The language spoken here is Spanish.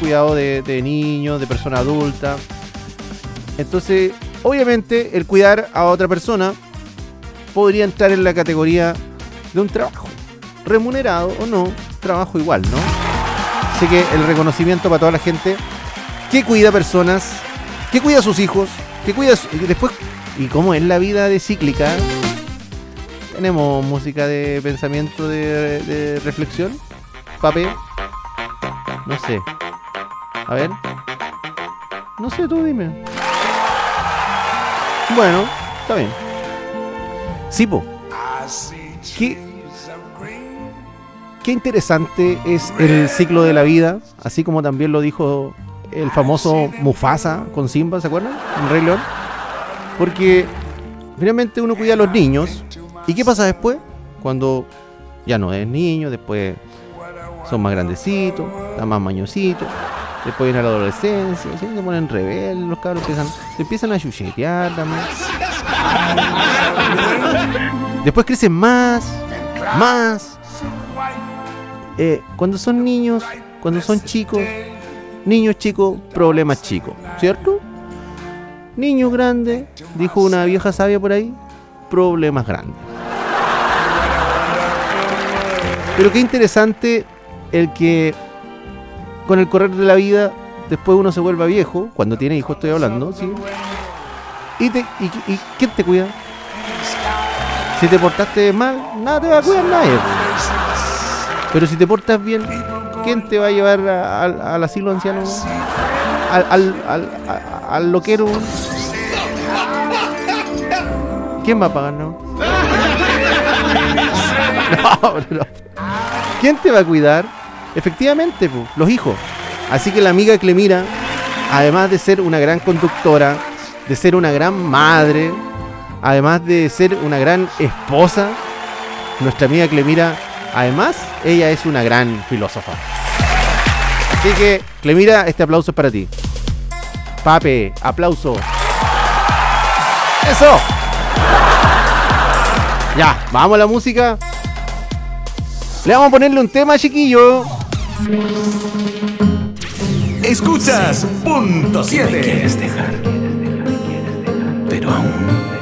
cuidado de niños, de personas adultas. Entonces, obviamente, el cuidar a otra persona podría entrar en la categoría de un trabajo. Remunerado o no, trabajo igual, ¿no? Así que el reconocimiento para toda la gente que cuida personas, que cuida a sus hijos, que cuida después. Y como es la vida de cíclica, tenemos música de pensamiento, de reflexión. Pape, no sé. A ver. No sé, tú dime. Bueno, está bien. Sí, po. Qué interesante es el ciclo de la vida, así como también lo dijo el famoso Mufasa con Simba, ¿se acuerdan? En Rey León. Porque finalmente uno cuida a los niños. ¿Y qué pasa después? Cuando ya no es niño, después son más grandecitos, están más mañositos, después viene la adolescencia, ¿sí? Se ponen rebeldes, los cabros se empiezan a chuchetear también. Después crecen más. Cuando son niños, cuando son chicos, niños chicos, problemas chicos, ¿cierto? Niños grandes, dijo una vieja sabia por ahí, problemas grandes. Pero qué interesante el que con el correr de la vida después uno se vuelva viejo, cuando tiene hijos estoy hablando, ¿sí? ¿Y quién te cuida? Si te portaste mal, nada te va a cuidar nadie. Pero si te portas bien, ¿quién te va a llevar al asilo anciano? Al loquero. ¿Quién va a pagar, no? No. ¿Quién te va a cuidar? Efectivamente, los hijos. Así que la amiga Clemira, además de ser una gran conductora, de ser una gran madre, además de ser una gran esposa, nuestra amiga Clemira, además, ella es una gran filósofa. Así que, Clemira, este aplauso es para ti. Pape, aplauso. ¡Eso! Ya, vamos a la música. Le vamos a ponerle un tema, chiquillo. Escuchas Punto 7. Me quieres dejar, pero aún